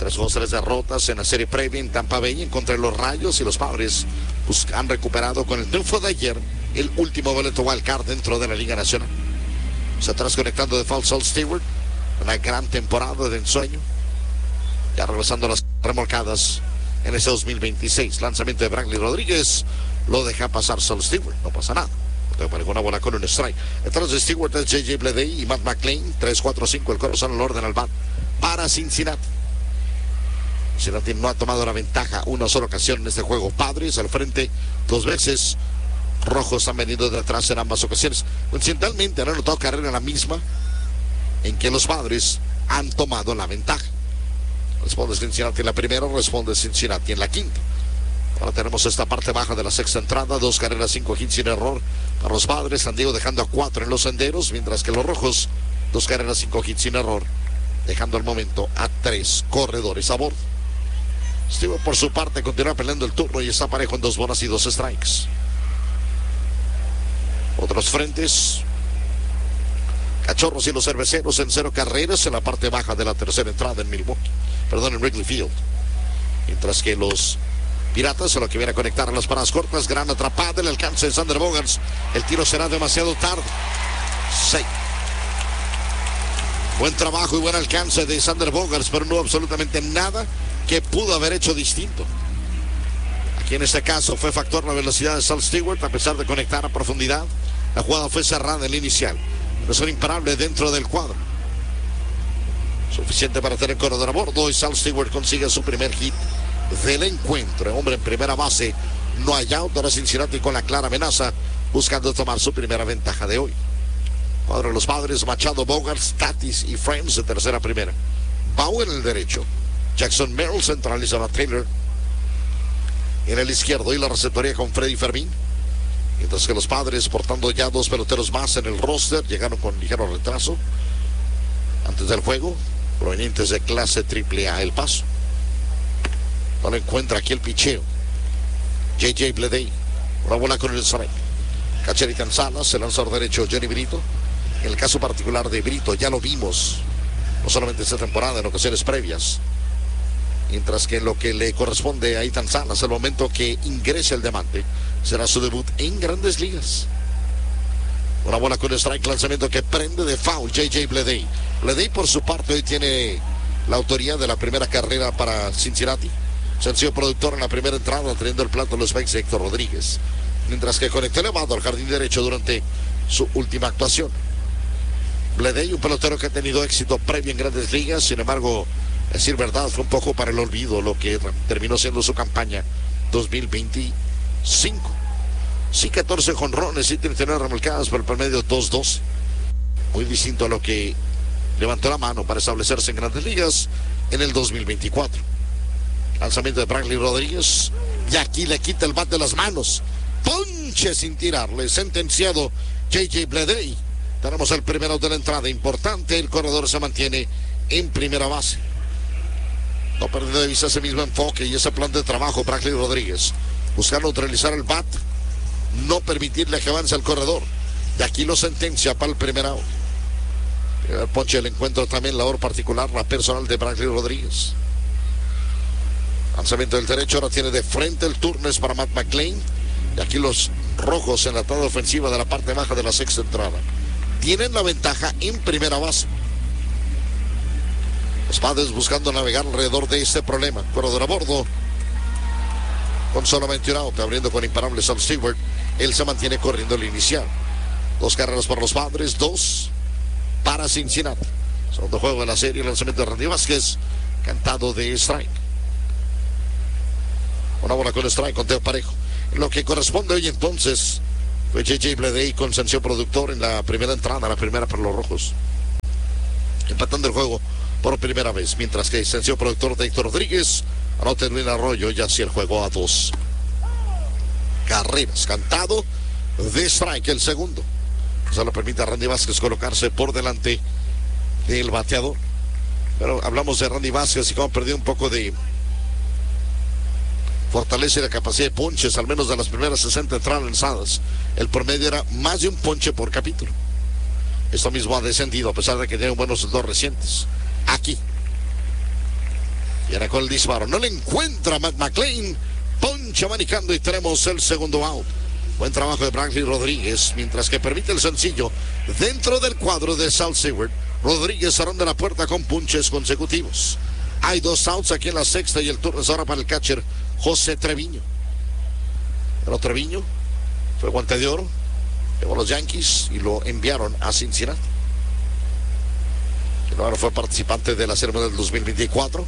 3 juegos, 3 derrotas en la serie previa en Tampa Bay en contra de los Rayos, y los Padres han recuperado con el triunfo de ayer el último boleto wild card dentro de la Liga Nacional. Se atrás conectando de foul Saul Stewart. Una gran temporada de ensueño. Ya regresando a las remolcadas en ese 2026. Lanzamiento de Bradley Rodríguez. Lo deja pasar Saul Stewart. No pasa nada. Para una bola con un strike. Detrás de Stewart es J.J. Bleday y Matt McLain. 3-4-5 el corazón al orden al bat para Cincinnati. Cincinnati no ha tomado la ventaja una sola ocasión en este juego. Padres al frente 2 veces. Rojos han venido de atrás en ambas ocasiones. Coincidentalmente han anotado carrera la misma en que los Padres han tomado la ventaja. Responde Cincinnati en la primera, responde Cincinnati en la quinta. Ahora tenemos esta parte baja de la sexta entrada. 2 carreras, 5 hits sin error para los Padres. San Diego dejando a 4 en los senderos, mientras que los Rojos 2 carreras, 5 hits sin error, dejando al momento a 3 corredores a bordo. Steve por su parte continúa peleando el turno y está parejo en 2 bolas y 2 strikes. Otros frentes. Cachorros y los Cerveceros en 0 carreras en la parte baja de la tercera entrada en en Wrigley Field. Mientras que los Piratas son los que vienen a conectar a las paradas cortas. Gran atrapada, el alcance de Xander Bogaerts. El tiro será demasiado tarde. 6. Buen trabajo y buen alcance de Xander Bogaerts, pero no absolutamente nada que pudo haber hecho distinto. Aquí en este caso fue factor la velocidad de Saul Stewart, a pesar de conectar a profundidad. La jugada fue cerrada en el inicial. Pero son imparables dentro del cuadro. Suficiente para tener corredor a bordo y Saul Stewart consigue su primer hit del encuentro. Hombre en primera base, no hay out. Ahora Cincinnati con la clara amenaza, buscando tomar su primera ventaja de hoy. Cuadro de los Padres: Machado, Bogaerts, Tatis y Frames de tercera a primera. Bauer en el derecho, Jackson Merrill centraliza a Taylor en el izquierdo y la receptoría con Freddy Fermín. Mientras que los Padres, portando ya 2 peloteros más en el roster, llegaron con ligero retraso antes del juego, provenientes de clase AAA El Paso. No lo encuentra aquí el picheo. J.J. Bleday, una bola con el strike. Catcher en Salas, el lanzador derecho Johnny Brito. En el caso particular de Brito, ya lo vimos, no solamente esta temporada, en ocasiones previas. Mientras que lo que le corresponde a Ethan Salas, el momento que ingrese el diamante, será su debut en Grandes Ligas. Una bola con strike, lanzamiento que prende de foul J.J. Bleday. Bleday por su parte hoy tiene la autoría de la primera carrera para Cincinnati. Sencillo productor en la primera entrada, teniendo el plato los backs de Héctor Rodríguez. Mientras que conectó elevado al jardín derecho durante su última actuación. Bleday, un pelotero que ha tenido éxito previo en Grandes Ligas, sin embargo, decir verdad, fue un poco para el olvido lo que terminó siendo su campaña 2025. Sí, 14 jonrones, sí, 39 remolcadas, pero el promedio 2-12. Muy distinto a lo que levantó la mano para establecerse en Grandes Ligas en el 2024. Lanzamiento de Bradley Rodríguez, y aquí le quita el bat de las manos. Ponche sin tirarle, sentenciado J.J. Bleday. Tenemos el primero de la entrada, importante, el corredor se mantiene en primera base. No perdiendo de vista ese mismo enfoque y ese plan de trabajo, Bradley Rodríguez, buscando neutralizar el bat, no permitirle que avance al corredor. Y aquí lo sentencia para el primer out. El ponche del encuentro también, la labor particular, la personal de Bradley Rodríguez. Lanzamiento del derecho, ahora tiene de frente el turno, es para Matt McLain. Y aquí los Rojos en la entrada ofensiva de la parte baja de la sexta entrada tienen la ventaja en primera base. Los Padres buscando navegar alrededor de este problema. Corredor a bordo con solamente un out, abriendo con imparable Saul Stewart. Él se mantiene corriendo el inicial. 2 carreras para los Padres, 2 para Cincinnati. Segundo juego de la serie, el lanzamiento de Randy Vázquez, cantado de strike. Una bola con strike, conteo parejo. Lo que corresponde hoy entonces fue J.J. Bleday con sanción productor en la primera entrada, la primera para los Rojos, empatando el juego por primera vez, mientras que sanción productor de Héctor Rodríguez anota en el Arroyo y así el juego a 2 carreras. Cantado de strike el segundo. Eso le permite a Randy Vázquez colocarse por delante del bateador. Pero hablamos de Randy Vázquez y cómo perdió un poco de fortaleza y la capacidad de ponches, al menos de las primeras 60 entradas lanzadas. El promedio era más de un ponche por capítulo. Esto mismo ha descendido a pesar de que tiene buenos resultados recientes. Aquí Viene con el disparo. No le encuentra Matt McLean. Poncha manicando y tenemos el segundo out. Buen trabajo de Bradley Rodríguez, mientras que permite el sencillo dentro del cuadro de South Seward. Rodríguez cerrando la puerta con punches consecutivos. Hay 2 outs aquí en la sexta y el turno es ahora para el catcher José Treviño. Pero Treviño fue guante de oro, llevó a los Yankees y lo enviaron a Cincinnati. Y ahora fue participante de la Serie del 2024.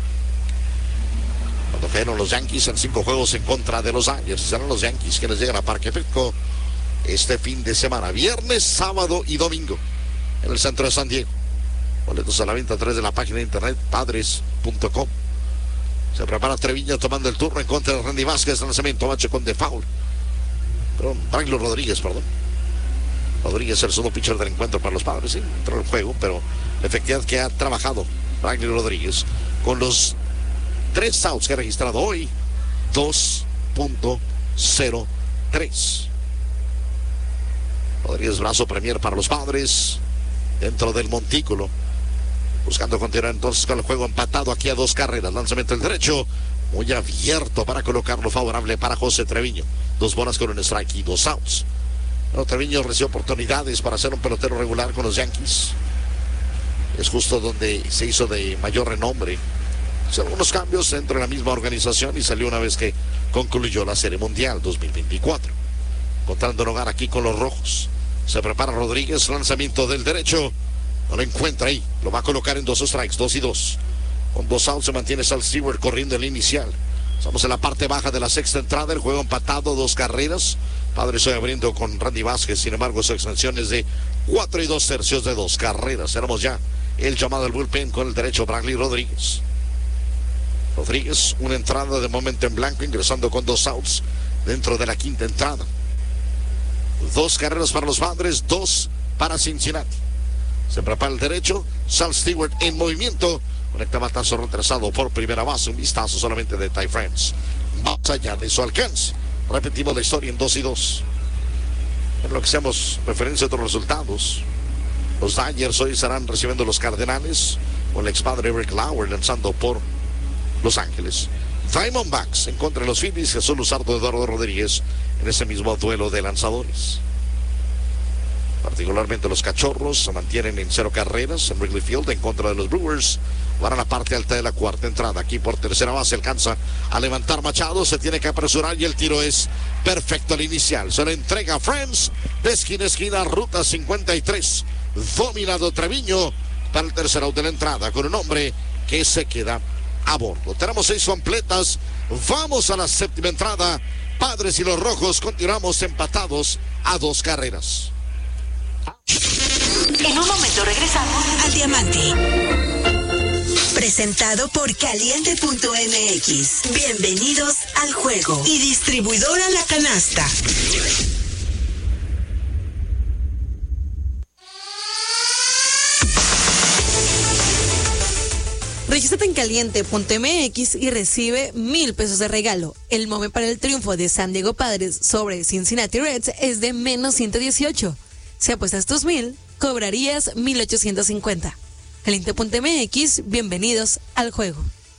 Cuando fueron los Yankees en 5 juegos en contra de los Dodgers. Serán los Yankees quienes llegan a Parque Petco este fin de semana, viernes, sábado y domingo, en el centro de San Diego. Boletos a la venta a través de la página de internet padres.com. Se prepara Treviño tomando el turno en contra de Randy Vázquez. Lanzamiento bache con de foul. Perdón, Bradley Rodríguez, perdón. Rodríguez, el segundo pitcher del encuentro para los Padres. Sí, entró en el juego, pero la efectividad que ha trabajado Bradley Rodríguez con los 3 outs que ha registrado hoy, 2.03. Rodríguez, brazo premier para los Padres dentro del montículo, buscando continuar entonces con el juego empatado aquí a 2 carreras. Lanzamiento del derecho, muy abierto para colocarlo favorable para José Treviño. 2 bolas con un strike y 2 outs. Bueno, Treviño recibió oportunidades para ser un pelotero regular con los Yankees. Es justo donde se hizo de mayor renombre. Hizo algunos cambios dentro de la misma organización y salió una vez que concluyó la Serie Mundial 2024. Encontrando un hogar aquí con los rojos. Se prepara Rodríguez, lanzamiento del derecho. No lo encuentra ahí. Lo va a colocar en 2 strikes, 2 y 2. Con 2 outs se mantiene South Seward corriendo el inicial. Estamos en la parte baja de la sexta entrada. El juego empatado, 2 carreras. Padres hoy abriendo con Randy Vázquez. Sin embargo, su extensión es de 4 2/3 de 2 carreras. Tenemos ya el llamado al bullpen con el derecho Bradley Rodríguez. Rodríguez, una entrada de momento en blanco, ingresando con 2 outs dentro de la quinta entrada. 2 carreras para los Padres, 2 para Cincinnati. Se prepara el derecho, South Seward en movimiento. Conecta batazo retrasado por primera base. Un vistazo solamente de Ty France. Más allá de su alcance. Repetimos la historia en 2 y 2. En lo que seamos referencia a otros resultados. Los Dodgers hoy estarán recibiendo los Cardenales, con el expadre Eric Lauer lanzando por Los Ángeles. Diamondbacks en contra de los Phillies. Jesús Luzardo, Eduardo Rodríguez en ese mismo duelo de lanzadores. Particularmente los Cachorros se mantienen en 0 carreras en Wrigley Field en contra de los Brewers. Van a la parte alta de la cuarta entrada. Aquí por tercera base alcanza a levantar Machado. Se tiene que apresurar y el tiro es perfecto al inicial. Se lo entrega a Friends de esquina a esquina, ruta 53. Dominado Treviño para el tercer out de la entrada con un hombre que se queda a bordo. Tenemos 6 completas. Vamos a la séptima entrada. Padres y los Rojos continuamos empatados a 2 carreras. En un momento regresamos al Diamante. Presentado por Caliente.mx. Bienvenidos al juego. Y distribuidora La Canasta. Regístrate en Caliente.mx y recibe $1,000 de regalo. El momento para el triunfo de San Diego Padres sobre Cincinnati Reds es de menos 118. Si apuestas tus 1,000, cobrarías 1,850. Caliente.mx, bienvenidos al juego.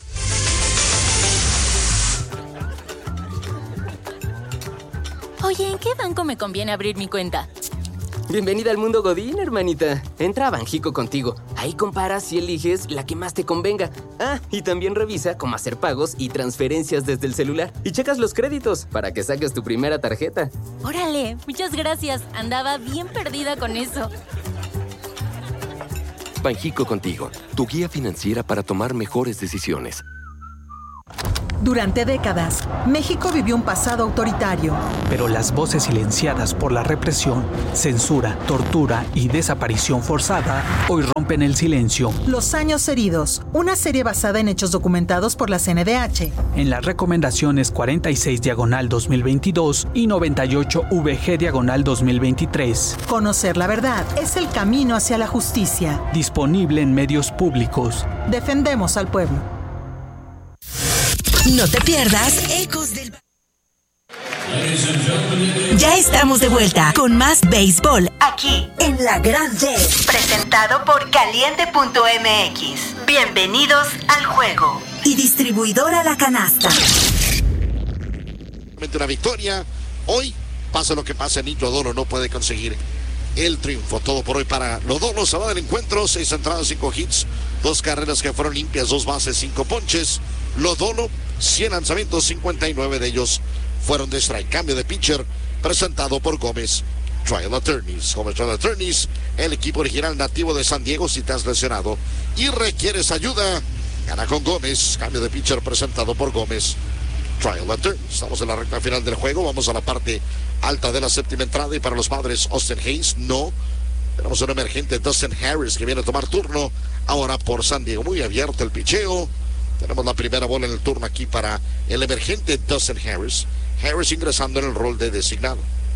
Oye, ¿en qué banco me conviene abrir mi cuenta? Bienvenida al mundo Godín, hermanita. Entra a Banjico contigo. Ahí comparas y eliges la que más te convenga. Ah, y también revisa cómo hacer pagos y transferencias desde el celular. Y checas los créditos para que saques tu primera tarjeta. Órale, muchas gracias. Andaba bien perdida con eso. Banjico contigo, tu guía financiera para tomar mejores decisiones. Durante décadas, México vivió un pasado autoritario. Pero las voces silenciadas por la represión, censura, tortura y desaparición forzada hoy rompen el silencio. Los años heridos, una serie basada en hechos documentados por la CNDH. En las recomendaciones 46/2022 y 98/VG/2023. Conocer la verdad es el camino hacia la justicia. Disponible en medios públicos. Defendemos al pueblo. No te pierdas Ecos del... Ya estamos de vuelta con más béisbol aquí en La Grande. Presentado por Caliente.mx. Bienvenidos al juego. y distribuidora La Canasta. Una victoria. Hoy, pase lo que pase, Nick Lodolo no puede conseguir el triunfo. Todo por hoy para Lodolo. Se va del encuentro. 6 entradas, 5 hits, 2 carreras que fueron limpias, 2 bases, 5 ponches. Lodolo, 100 lanzamientos, 59 de ellos fueron de strike. Cambio de pitcher presentado por Gómez Trial Attorneys. Gómez Trial Attorneys, el equipo original nativo de San Diego. Si te has lesionado y requieres ayuda, gana con Gómez. Cambio de pitcher presentado por Gómez Trial Attorneys. Estamos en la recta final del juego. Vamos a la parte alta de la séptima entrada. Y para los padres, Austin Hayes, no. Tenemos un emergente, Dustin Harris, que viene a tomar turno ahora por San Diego. Muy abierto el picheo. Tenemos la primera bola en el turno aquí para el emergente Dustin Harris. Harris ingresando en el rol de designado.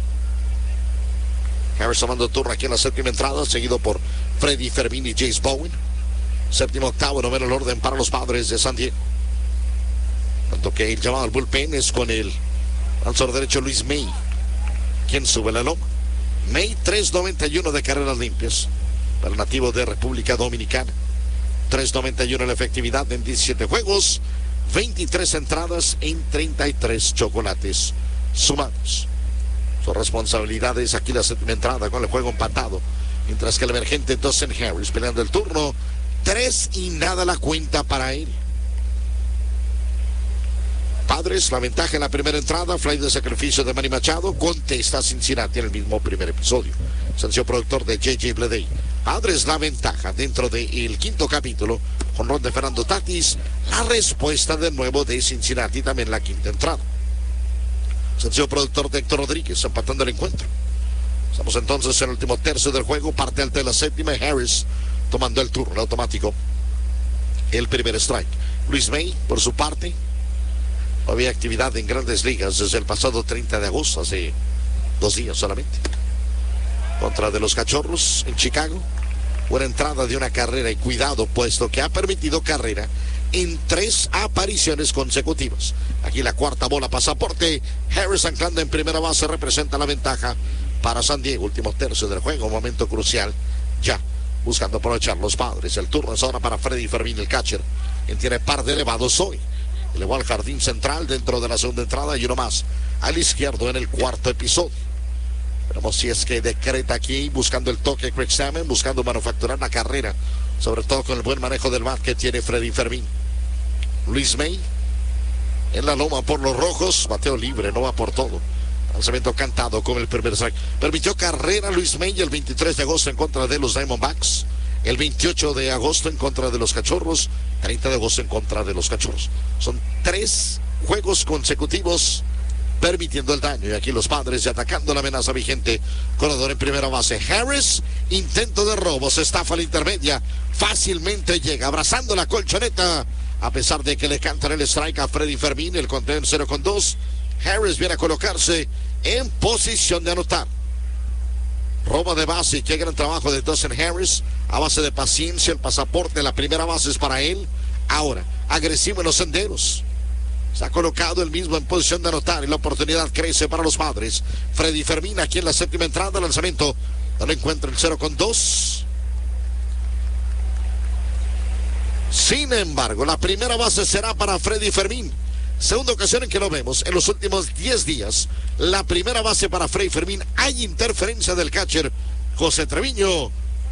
Harris tomando turno aquí en la séptima entrada, seguido por Freddie Fermin y Jace Bowen. Séptimo, octavo, noveno el orden para los padres de San Diego. Tanto que el llamado al bullpen es con el lanzador derecho Luis May, quien sube la loma. May, 3.91 de carreras limpias para el nativo de República Dominicana. 3.91 la efectividad en 17 juegos, 23 entradas en 33 chocolates sumados. Su responsabilidad es aquí la séptima entrada con el juego empatado, mientras que el emergente Dustin Harris peleando el turno. 3 y nada la cuenta para él. Padres, la ventaja en la primera entrada, fly de sacrificio de Manny Machado, contesta Cincinnati en el mismo primer episodio. Sanción productor de J.J. Bleday. Padres, la ventaja dentro del quinto capítulo, jonrón de Fernando Tatis, la respuesta de nuevo de Cincinnati también en la quinta entrada. Sanción productor de Héctor Rodríguez, empatando el encuentro. Estamos entonces en el último tercio del juego, parte alta de la séptima, Harris tomando el turno automático. El primer strike. Luis May, por su parte, no había actividad en Grandes Ligas desde el pasado 30 de agosto, hace 2 días solamente. Contra de los Cachorros en Chicago. Buena entrada de una carrera y cuidado, puesto que ha permitido carrera en 3 apariciones consecutivas. Aquí la cuarta bola, pasaporte. Harris anclando en primera base, representa la ventaja para San Diego. Último tercio del juego, momento crucial. Ya buscando aprovechar los padres. El turno es ahora para Freddie Fermin, el catcher, quien tiene par de elevados hoy. Elevó al jardín central dentro de la segunda entrada y uno más al izquierdo en el cuarto episodio. Veremos si es que decreta aquí, buscando el toque Craig Stammen, buscando manufacturar la carrera, sobre todo con el buen manejo del bat que tiene Freddie Fermin. Luis May en la loma por los rojos, bateo libre, no va por todo. Lanzamiento cantado con el primer strike. Permitió carrera Luis May el 23 de agosto en contra de los Diamondbacks, el 28 de agosto en contra de los Cachorros, 30 de agosto en contra de los Cachorros. Son 3 juegos consecutivos permitiendo el daño. Y aquí los padres ya atacando la amenaza vigente. Corredor en primera base. Harris, intento de robo, se estafa a la intermedia. Fácilmente llega abrazando la colchoneta. A pesar de que le cantan el strike a Freddie Fermin, el conteo en 0-2. Harris viene a colocarse en posición de anotar. Robo de base, qué gran trabajo de Dustin Harris. A base de paciencia, el pasaporte, la primera base es para él. Ahora, agresivo en los senderos. Se ha colocado él mismo en posición de anotar y la oportunidad crece para los padres. Freddie Fermin aquí en la séptima entrada, lanzamiento. No lo encuentra el 0-2. Sin embargo, la primera base será para Freddie Fermin. Segunda ocasión en que lo vemos en los últimos 10 días. La primera base para Freddie Fermin. Hay interferencia del catcher José Treviño.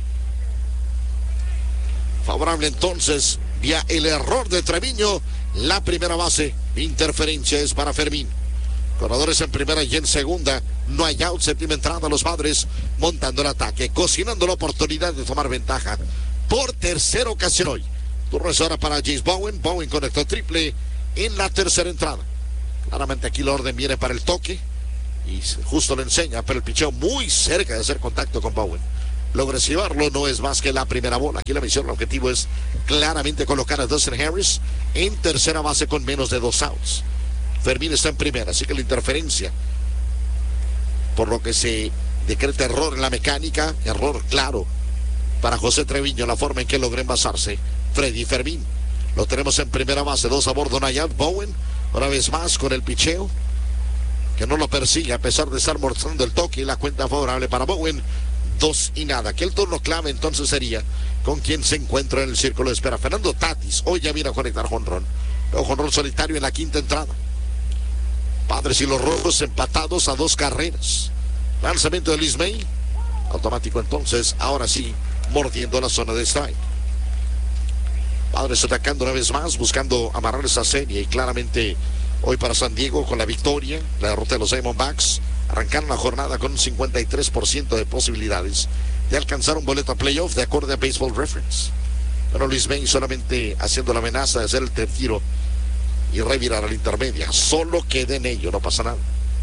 Favorable entonces, vía el error de Treviño. La primera base, interferencia es para Fermin. Corredores en primera y en segunda. No hay out, séptima entrada. Los padres montando el ataque, cocinando la oportunidad de tomar ventaja por tercera ocasión hoy. Turno es ahora para Jace Bowen. Bowen conectó triple en la tercera entrada. Claramente aquí la orden viene para el toque y justo lo enseña, pero el picheo muy cerca de hacer contacto con Bowen. Logra esquivarlo, no es más que la primera bola. Aquí la misión, el objetivo es claramente colocar a Dustin Harris en tercera base con menos de 2 outs. Fermin está en primera, así que la interferencia, por lo que se decreta error en la mecánica, error claro para José Treviño, la forma en que logra envasarse Freddie Fermin. Lo tenemos en primera base, 2 a bordo, Nayad. Bowen, una vez más con el picheo, que no lo persigue a pesar de estar mostrando el toque y la cuenta favorable para Bowen. 2-0. Aquí el turno clave entonces sería con quien se encuentra en el círculo de espera. Fernando Tatis, hoy ya viene a conectar jonrón. Luego jonrón solitario en la quinta entrada. Padres y los Rojos empatados a 2 carreras. Lanzamiento de Luis May. Automático entonces, ahora sí, mordiendo la zona de strike. Padres atacando una vez más, buscando amarrar esa serie. Y claramente hoy para San Diego con la victoria, la derrota de los Diamondbacks, arrancaron la jornada con un 53% de posibilidades de alcanzar un boleto a playoff de acuerdo a Baseball Reference. Pero Luis May solamente haciendo la amenaza de hacer el tiro y revirar a la intermedia. Solo queda en ello, no pasa nada.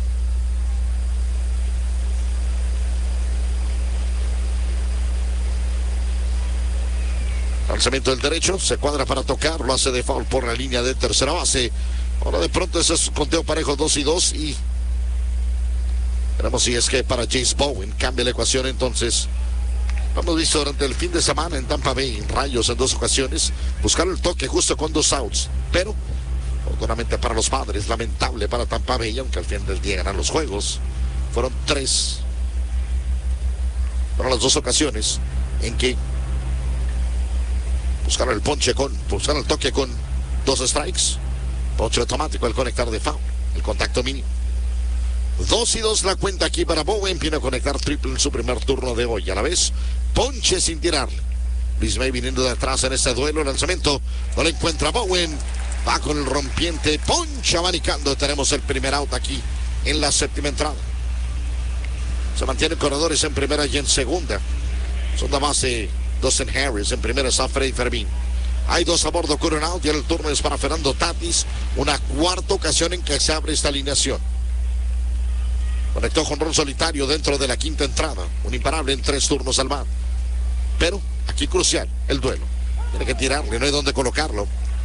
Lanzamiento del derecho, se cuadra para tocar, lo hace de foul por la línea de tercera base. Ahora de pronto ese es un conteo parejo 2-2 y veremos si es que para Jace Bowen cambia la ecuación entonces. Lo hemos visto durante el fin de semana en Tampa Bay, en Rayos en 2 ocasiones, buscar el toque justo con 2 outs, pero afortunadamente para los Padres, lamentable para Tampa Bay, aunque al fin del día ganan los juegos. Fueron 3. Fueron las 2 ocasiones en que buscaron el ponche buscaron el toque con 2 strikes. Ponche automático, el conectar de foul, el contacto mínimo. 2-2 la cuenta aquí para Bowen. Viene a conectar triple en su primer turno de hoy. A la vez, ponche sin tirarle. Luis May viniendo de atrás en este duelo. Lanzamiento, no le encuentra Bowen. Va con el rompiente, ponche abanicando. Tenemos el primer out aquí en la séptima entrada. Se mantienen corredores en primera y en segunda. Son de base Dustin Harris. En primera está Freddy Fermín. Hay 2 a bordo, con un out y el turno es para Fernando Tatis. Una cuarta ocasión en que se abre esta alineación. Conectó jonrón solitario dentro de la quinta entrada. Un imparable en 3 turnos al bat. Pero aquí crucial el duelo. Tiene que tirarle, no hay dónde colocarlo.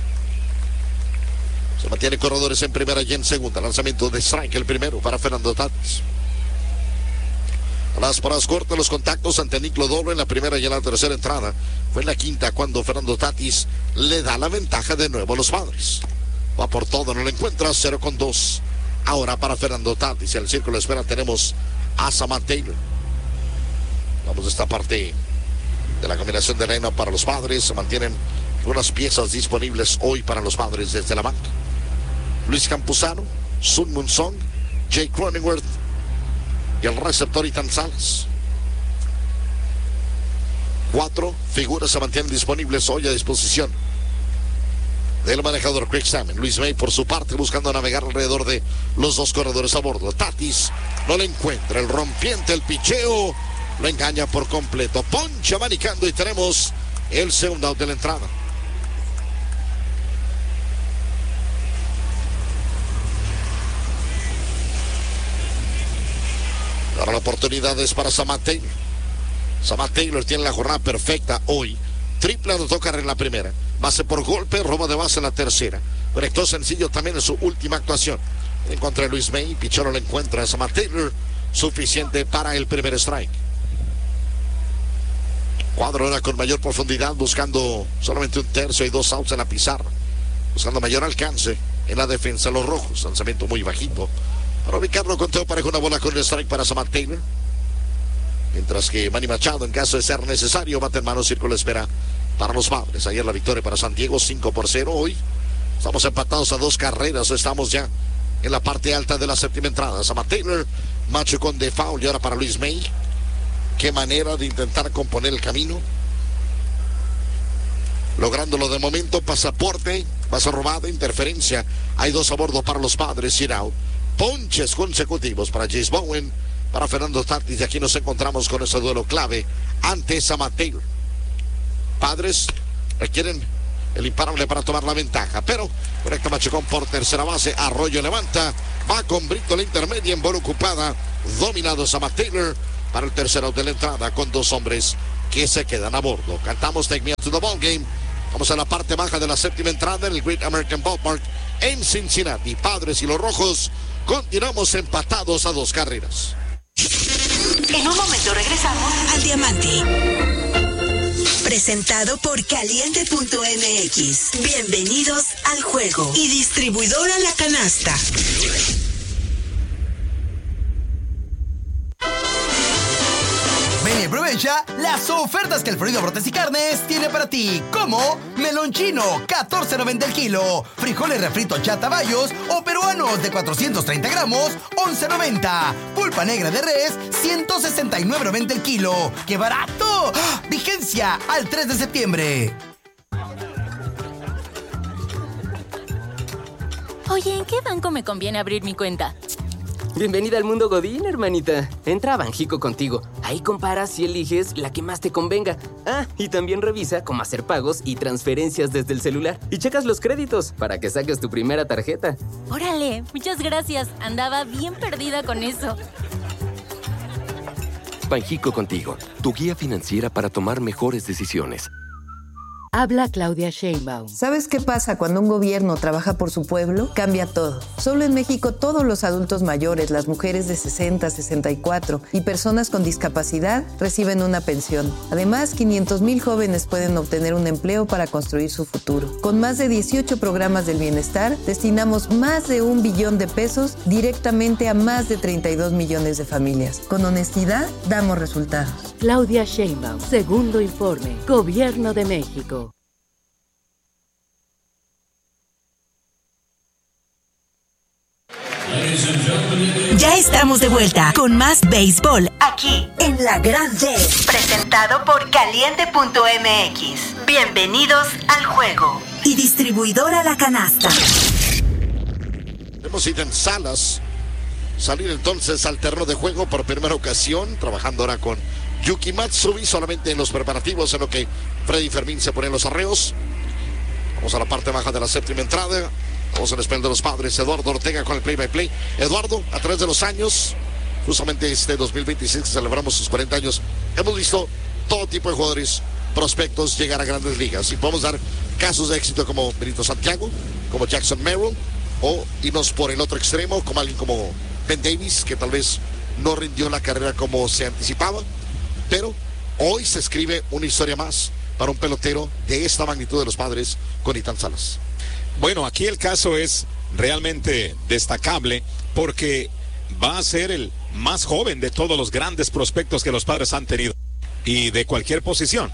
Se mantiene corredores en primera y en segunda. Lanzamiento de strike, el primero para Fernando Tatis. A las paradas cortas, los contactos ante Nick Lodolo en la primera y en la tercera entrada. Fue en la quinta cuando Fernando Tatis le da la ventaja de nuevo a los Padres. Va por todo, no lo encuentra, 0-2. Ahora para Fernando Tatis, en el círculo de espera tenemos a Samad Taylor. Vamos a esta parte de la combinación de line-up para los Padres. Se mantienen unas piezas disponibles hoy para los Padres desde la banca. Luis Campuzano, Sun Moon Song, Jake Cronenworth y el receptor Ethan Salas. 4 figuras se mantienen disponibles hoy a disposición del manejador Craig Salmon. Luis May por su parte buscando navegar alrededor de los 2 corredores a bordo. Tatis no le encuentra, el rompiente, el picheo lo engaña por completo. Ponche abanicando y tenemos el segundo out de la entrada. Ahora la oportunidad es para Samad Taylor. Samad Taylor tiene la jornada perfecta hoy. Triple anotó carrera en la primera. Base por golpe, robo de base en la tercera. Conectó sencillo también en su última actuación. En contra de Luis May, pichero lo encuentra a Samad Taylor. Suficiente para el primer strike. Cuadro ahora con mayor profundidad, buscando solamente un tercio y 2 outs en la pizarra. Buscando mayor alcance en la defensa de los Rojos. Lanzamiento muy bajito. Para ubicarlo, conteo parejo, una bola con el strike para Samad Taylor. Mientras que Manny Machado, en caso de ser necesario, bate en mano, círculo de espera para los Padres. Ayer la victoria para San Diego, 5-0. Hoy estamos empatados a 2 carreras. Estamos ya en la parte alta de la séptima entrada. Samad Taylor, macho con de foul y ahora para Luis May. Qué manera de intentar componer el camino. Lográndolo de momento, pasaporte, base robada, interferencia. Hay 2 a bordo para los Padres, sin out. Ponches consecutivos para Jace Bowen, para Fernando Tatis. Y aquí nos encontramos con ese duelo clave ante Samad Taylor. Padres requieren el imparable para tomar la ventaja, pero conecta Machicón por tercera base. Arroyo levanta, va con Brito la intermedia, en bola ocupada, dominado Samad Taylor para el tercer out de la entrada, con 2 hombres que se quedan a bordo. Cantamos Take Me Out to the Ball Game. Vamos a la parte baja de la séptima entrada en el Great American Ballpark en Cincinnati. Padres y los Rojos continuamos empatados a 2 carreras. En un momento regresamos al Diamante. Presentado por Caliente.mx. Bienvenidos al juego. Y distribuidora La Canasta. Ven y prueba Aprovecha las ofertas que Alfredo Brotes y Carnes tiene para ti, como melón chino, $14.90 el kilo, frijoles refritos Chatabayos o peruanos de 430 gramos, $11.90, pulpa negra de res, $169.90 el kilo. ¡Qué barato! Vigencia al 3 de septiembre. Oye, ¿en qué banco me conviene abrir mi cuenta? Bienvenida al mundo Godín, hermanita. Entra a Banjico contigo. Ahí comparas y eliges la que más te convenga. Ah, y también revisa cómo hacer pagos y transferencias desde el celular. Y checas los créditos para que saques tu primera tarjeta. Órale, muchas gracias. Andaba bien perdida con eso. Banjico contigo, tu guía financiera para tomar mejores decisiones. Habla Claudia Sheinbaum. ¿Sabes qué pasa cuando un gobierno trabaja por su pueblo? Cambia todo. Solo en México todos los adultos mayores, las mujeres de 60, 64 y personas con discapacidad reciben una pensión. Además, 500,000 jóvenes pueden obtener un empleo para construir su futuro. Con más de 18 programas del bienestar, destinamos más de $1 billón directamente a más de 32 millones de familias. Con honestidad, damos resultados. Claudia Sheinbaum, segundo informe, Gobierno de México. Ya estamos de vuelta con más béisbol aquí en La Gran D, presentado por Caliente.mx. Bienvenidos al juego. Y distribuidora La Canasta. Hemos ido en Salas. Salir entonces al terreno de juego por primera ocasión, trabajando ahora con Yuki Matsui, solamente en los preparativos, en lo que Freddy Fermín se pone en los arreos. Vamos a la parte baja de la séptima entrada. Vamos al espel de los padres. Eduardo Ortega con el play-by-play. Eduardo, a través de los años, justamente este 2026 que celebramos sus 40 años, hemos visto todo tipo de jugadores, prospectos llegar a grandes ligas. Y podemos dar casos de éxito como Benito Santiago, como Jackson Merrill, o irnos por el otro extremo, como alguien como Ben Davis, que tal vez no rindió la carrera como se anticipaba. Pero hoy se escribe una historia más para un pelotero de esta magnitud de los padres con Ethan Salas. Bueno, aquí el caso es realmente destacable porque va a ser el más joven de todos los grandes prospectos que los padres han tenido y de cualquier posición.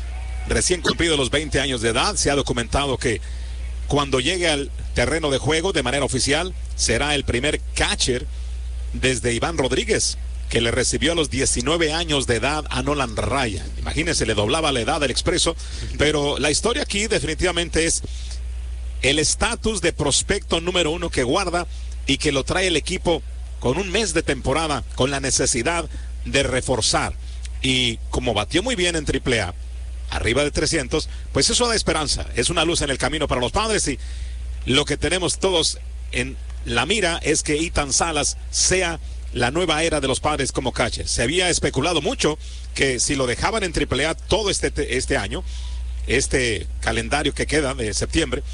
Recién cumplido los 20 años de edad, se ha documentado que cuando llegue al terreno de juego de manera oficial será el primer catcher desde Iván Rodríguez, que le recibió a los 19 años de edad a Nolan Ryan. Imagínense, le doblaba la edad del expreso, pero la historia aquí definitivamente es el estatus de prospecto número 1 que guarda y que lo trae el equipo con un mes de temporada, con la necesidad de reforzar. Y como batió muy bien en AAA, arriba de 300, pues eso da esperanza, es una luz en el camino para los padres. Y lo que tenemos todos en la mira es que Ethan Salas sea la nueva era de los padres como catcher. Se había especulado mucho que si lo dejaban en AAA todo este año, este calendario que queda de septiembre,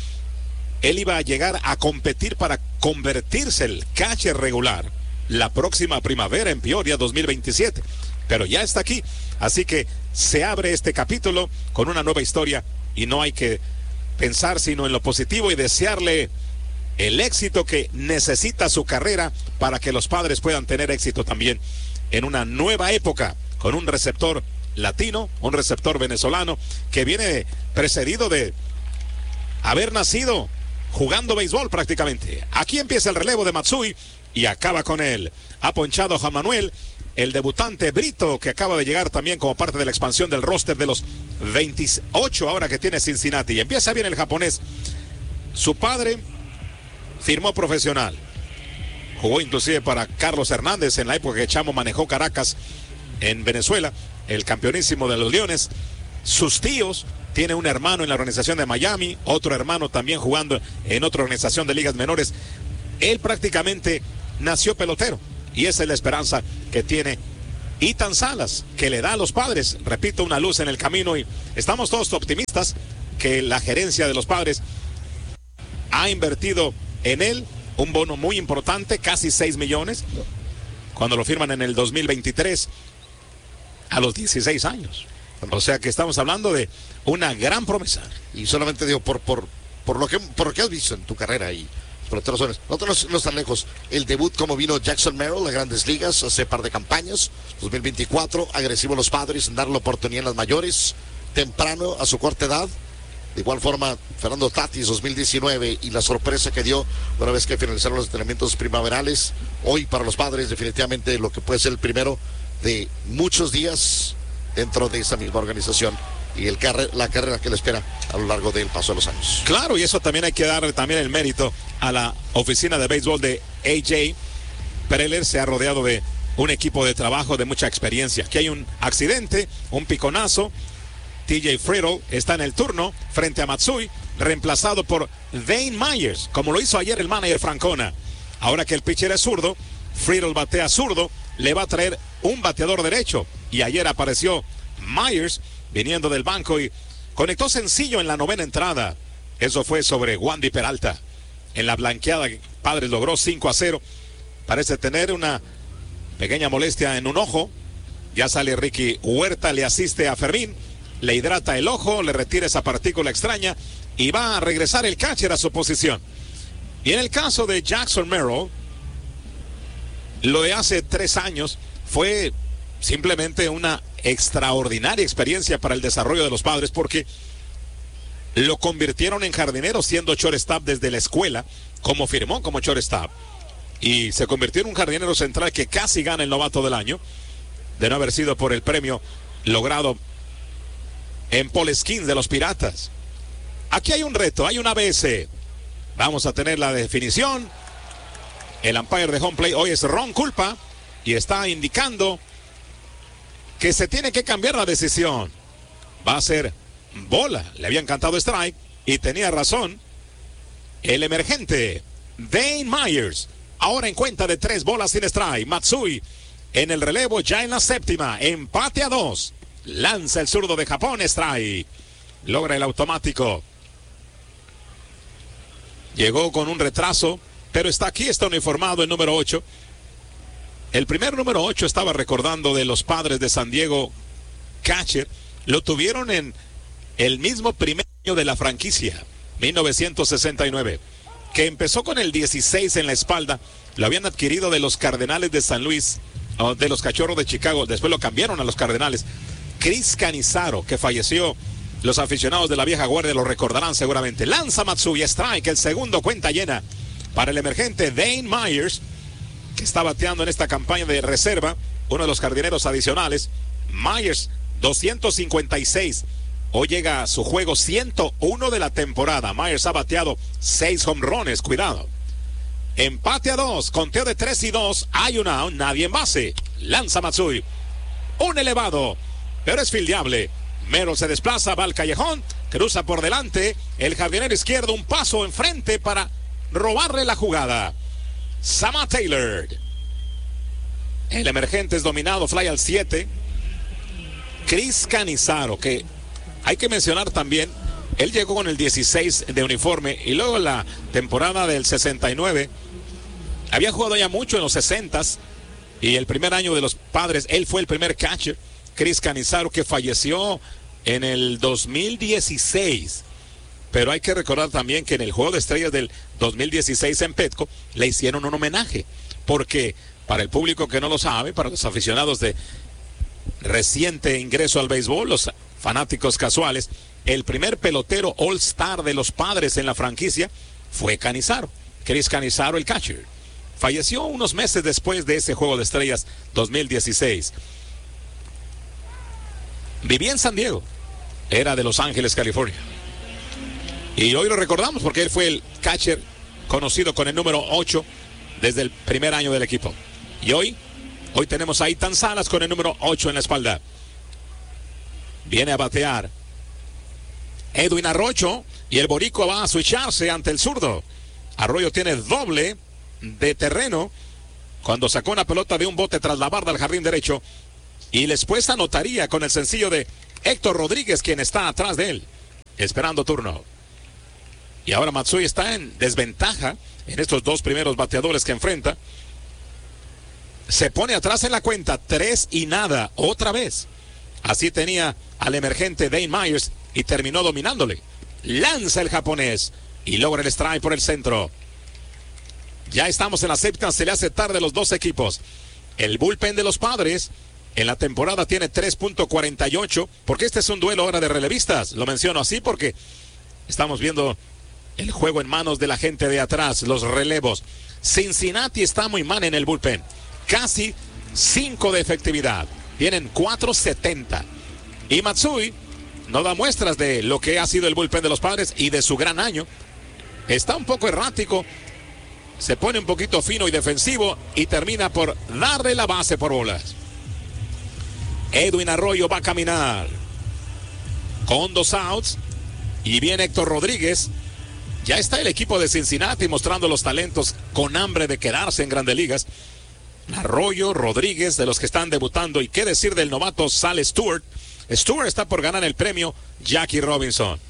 él iba a llegar a competir para convertirse el catcher regular la próxima primavera en Peoria 2027. Pero ya está aquí, así que se abre este capítulo con una nueva historia y no hay que pensar sino en lo positivo y desearle el éxito que necesita su carrera para que los padres puedan tener éxito también en una nueva época con un receptor latino, un receptor venezolano que viene precedido de haber nacido jugando béisbol prácticamente. Aquí empieza el relevo de Matsui y acaba con él. Ha ponchado a Juan Manuel, el debutante Brito, que acaba de llegar también como parte de la expansión del roster de los 28 ahora que tiene Cincinnati. Y empieza bien el japonés. Su padre firmó profesional. Jugó inclusive para Carlos Hernández en la época que Chamo manejó Caracas en Venezuela, el campeonísimo de los Leones. Sus tíos, tiene un hermano en la organización de Miami, otro hermano también jugando en otra organización de ligas menores. Él prácticamente nació pelotero y esa es la esperanza que tiene Ethan Salas, que le da a los padres, repito, una luz en el camino. Y estamos todos optimistas que la gerencia de los padres ha invertido en él un bono muy importante, casi 6 millones, cuando lo firman en el 2023 a los 16 años. O sea que estamos hablando de una gran promesa. Y solamente digo, por lo que has visto en tu carrera y peloteros jóvenes. No están lejos. El debut como vino Jackson Merrill a Grandes Ligas hace par de campañas. 2024, agresivo los Padres en dar la oportunidad en las mayores, temprano a su corta edad. De igual forma, Fernando Tatis 2019 y la sorpresa que dio una vez que finalizaron los entrenamientos primaverales. Hoy para los Padres definitivamente lo que puede ser el primero de muchos días dentro de esa misma organización y la carrera que le espera a lo largo del paso de los años. Claro, y eso también hay que darle también el mérito a la oficina de béisbol de AJ Preller. Se ha rodeado de un equipo de trabajo de mucha experiencia. Aquí hay un accidente, un piconazo. TJ Friedl está en el turno frente a Matsui, reemplazado por Dane Myers, como lo hizo ayer el manager Francona. Ahora que el pitcher es zurdo, Friedl batea zurdo, le va a traer un bateador derecho. Y ayer apareció Myers viniendo del banco y conectó sencillo en la novena entrada. Eso fue sobre Wandy Peralta. En la blanqueada, Padres logró 5-0. Parece tener una pequeña molestia en un ojo. Ya sale Ricky Huerta, le asiste a Fermín, le hidrata el ojo, le retira esa partícula extraña y va a regresar el catcher a su posición. Y en el caso de Jackson Merrill, lo de hace 3 años fue simplemente una extraordinaria experiencia para el desarrollo de los Padres, porque lo convirtieron en jardinero siendo shortstop desde la escuela, como firmó como shortstop, y se convirtió en un jardinero central que casi gana el novato del año, de no haber sido por el premio logrado en Paul Skeens de los Piratas. Aquí hay un reto, hay una ABS. Vamos a tener la definición. El umpire de home plate hoy es Ron Culpa y está indicando que se tiene que cambiar la decisión. Va a ser bola. Le había encantado strike y tenía razón el emergente Dane Myers. Ahora en cuenta de 3 bolas sin strike. Matsui en el relevo ya en la séptima. Empate a 2. Lanza el zurdo de Japón, strike. Logra el automático. Llegó con un retraso, pero está aquí, está uniformado el número 8. El primer número 8 estaba recordando de los Padres de San Diego, catcher. Lo tuvieron en el mismo primer año de la franquicia, 1969, que empezó con el 16 en la espalda. Lo habían adquirido de los Cardenales de San Luis, de los Cachorros de Chicago. Después lo cambiaron a los Cardenales. Chris Canizaro, que falleció. Los aficionados de la vieja guardia lo recordarán seguramente. Lanza Matsui, strike, el segundo, cuenta llena para el emergente Dane Myers, que está bateando en esta campaña de reserva, uno de los jardineros adicionales. Myers, 256. Hoy llega a su juego 101 de la temporada. Myers ha bateado 6 jonrones, cuidado. Empate a 2, conteo de 3-2, hay un out, nadie en base. Lanza Matsui, un elevado, pero es fildeable. Merrill se desplaza, va al callejón, cruza por delante, el jardinero izquierdo un paso enfrente para robarle la jugada. Sama Taylor. El emergente es dominado, fly al 7. Chris Canizaro, que hay que mencionar también, él llegó con el 16 de uniforme y luego en la temporada del 69, había jugado ya mucho en los 60s y el primer año de los Padres, él fue el primer catcher. Chris Canizaro, que falleció en el 2016. Pero hay que recordar también que en el Juego de Estrellas del 2016 en Petco le hicieron un homenaje, porque para el público que no lo sabe, para los aficionados de reciente ingreso al béisbol, los fanáticos casuales, el primer pelotero All-Star de los Padres en la franquicia fue Canizaro, Chris Canizaro, el catcher. Falleció unos meses después de ese Juego de Estrellas 2016. Vivía en San Diego, era de Los Ángeles, California. Y hoy lo recordamos porque él fue el catcher conocido con el número 8 desde el primer año del equipo. Y hoy tenemos a Ethan Salas con el número 8 en la espalda. Viene a batear Edwin Arroyo y el boricua va a switcharse ante el zurdo. Arroyo tiene doble de terreno cuando sacó una pelota de un bote tras la barda al jardín derecho. Y después anotaría con el sencillo de Héctor Rodríguez, quien está atrás de él, esperando turno. Y ahora Matsui está en desventaja en estos 2 primeros bateadores que enfrenta. Se pone atrás en la cuenta, 3-0, otra vez. Así tenía al emergente Dane Myers y terminó dominándole. Lanza el japonés y logra el strike por el centro. Ya estamos en la séptima, se le hace tarde a los dos equipos. El bullpen de los Padres en la temporada tiene 3.48, porque este es un duelo ahora de relevistas. Lo menciono así porque estamos viendo el juego en manos de la gente de atrás, los relevos. Cincinnati está muy mal en el bullpen, casi 5 de efectividad. Tienen 4.70. Y Matsui no da muestras de lo que ha sido el bullpen de los Padres y de su gran año. Está un poco errático, se pone un poquito fino y defensivo y termina por darle la base por bolas. Edwin Arroyo va a caminar con 2 outs y viene Héctor Rodríguez. Ya está el equipo de Cincinnati mostrando los talentos con hambre de quedarse en Grandes Ligas. Arroyo, Rodríguez, de los que están debutando, y qué decir del novato Sal Stewart. Stewart está por ganar el premio Jackie Robinson.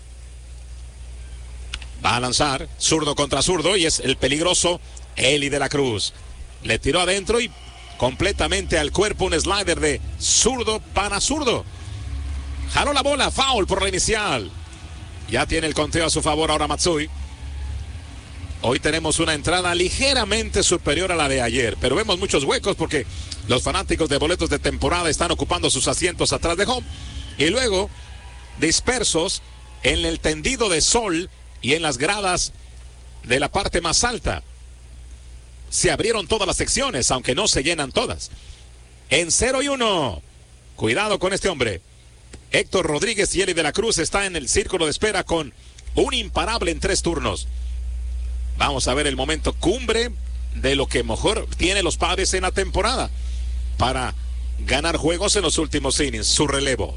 Va a lanzar zurdo contra zurdo y es el peligroso Eli de la Cruz. Le tiró adentro y completamente al cuerpo un slider de zurdo para zurdo. Jaló la bola, foul por la inicial. Ya tiene el conteo a su favor ahora Matsui. Hoy tenemos una entrada ligeramente superior a la de ayer, pero vemos muchos huecos porque los fanáticos de boletos de temporada están ocupando sus asientos atrás de home y luego dispersos en el tendido de sol y en las gradas de la parte más alta. Se abrieron todas las secciones, aunque no se llenan todas. En 0-1. Cuidado con este hombre. Héctor Rodríguez y Eli de la Cruz está en el círculo de espera con un imparable en 3 turnos. Vamos a ver el momento cumbre de lo que mejor tiene los Padres en la temporada para ganar juegos en los últimos innings. Su relevo.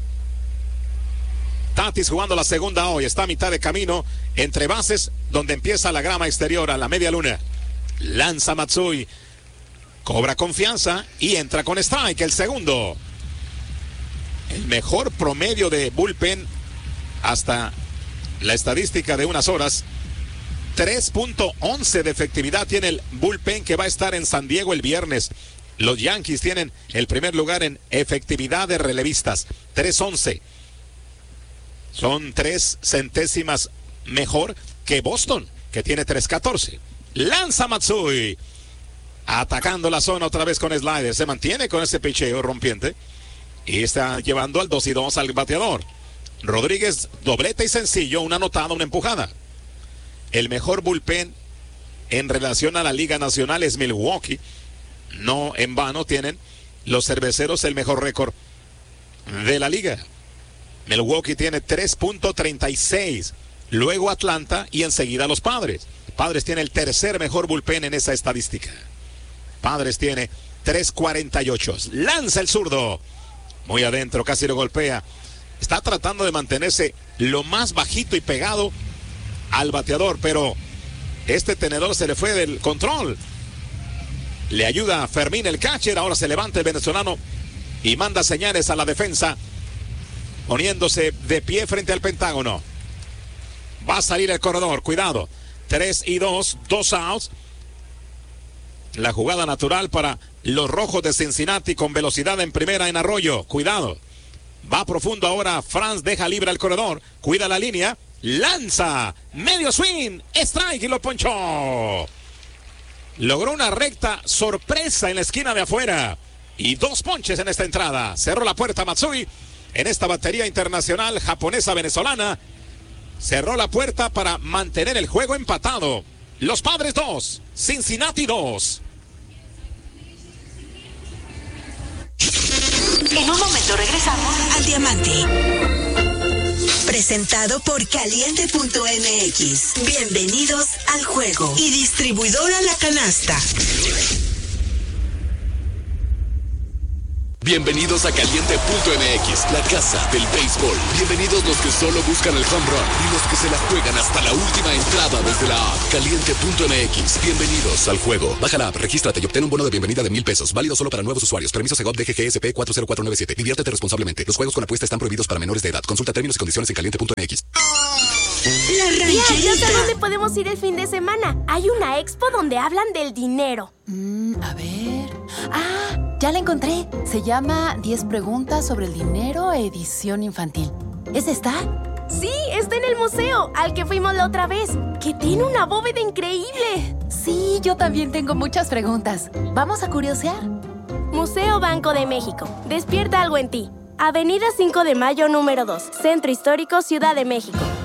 Tatis jugando la segunda hoy. Está a mitad de camino entre bases donde empieza la grama exterior a la media luna. Lanza Matsui. Cobra confianza y entra con strike el segundo. El mejor promedio de bullpen hasta la estadística de unas horas. 3.11 de efectividad tiene el bullpen que va a estar en San Diego el viernes. Los Yankees tienen el primer lugar en efectividad de relevistas. 3.11. Son 3 centésimas mejor que Boston, que tiene 3.14. Lanza Matsui. Atacando la zona otra vez con slider. Se mantiene con ese picheo rompiente. Y está llevando al 2-2 al bateador. Rodríguez, doblete y sencillo, una anotada, una empujada. El mejor bullpen en relación a la Liga Nacional es Milwaukee. No en vano tienen los Cerveceros el mejor récord de la liga. Milwaukee tiene 3.36. Luego Atlanta y enseguida los Padres. Padres tiene el tercer mejor bullpen en esa estadística. Padres tiene 3.48. Lanza el zurdo. Muy adentro, casi lo golpea. Está tratando de mantenerse lo más bajito y pegado al bateador, pero este tenedor se le fue del control. Le ayuda a Fermín el catcher. Ahora se levanta el venezolano y manda señales a la defensa, poniéndose de pie frente al Pentágono. Va a salir el corredor, cuidado. 3-2, 2 outs. La jugada natural para los Rojos de Cincinnati con velocidad en primera en Arroyo. Cuidado. Va profundo ahora. Franz deja libre al corredor. Cuida la línea. Lanza. Medio swing. Strike y lo ponchó. Logró una recta sorpresa en la esquina de afuera. Y 2 ponches en esta entrada. Cerró la puerta Matsui en esta batería internacional japonesa-venezolana. Cerró la puerta para mantener el juego empatado. Los Padres 2, Cincinnati 2. En un momento regresamos al Diamante. Presentado por Caliente.mx. Bienvenidos al juego. Y distribuidora La Canasta. Bienvenidos a Caliente.mx, la casa del béisbol. Bienvenidos los que solo buscan el home run y los que se la juegan hasta la última entrada desde la app. Caliente.mx, bienvenidos al juego. Baja la app, regístrate y obtén un bono de bienvenida de $1,000. Válido solo para nuevos usuarios. Permiso Segov DGGSP 40497. Diviértete responsablemente. Los juegos con apuesta están prohibidos para menores de edad. Consulta términos y condiciones en Caliente.mx. La rancherita. Ya sé dónde podemos ir el fin de semana. Hay una expo donde hablan del dinero. A ver. Ya la encontré. Se llama 10 preguntas sobre el dinero, edición infantil. ¿Esa está? Sí, está en el museo al que fuimos la otra vez, que tiene una bóveda increíble. sí, yo también tengo muchas preguntas. ¿Vamos a curiosear? Museo Banco de México. Despierta algo en ti. Avenida 5 de Mayo, número 2. Centro Histórico, Ciudad de México.